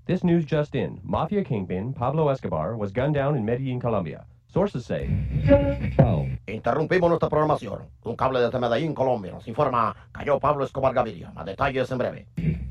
This news just in. Mafia kingpin Pablo Escobar was gunned down in Medellin, Colombia. Sources say... Interrumpimos nuestra programación. Un cable desde Medellín, Colombia, nos informa cayó Pablo Escobar Gaviria. Más detalles en breve.